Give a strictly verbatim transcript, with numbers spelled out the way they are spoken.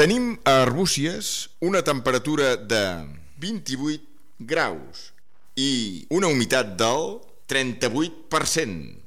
Tenim a Arbúcies una temperatura de vint-i-vuit graus i una humitat del trenta-vuit per cent.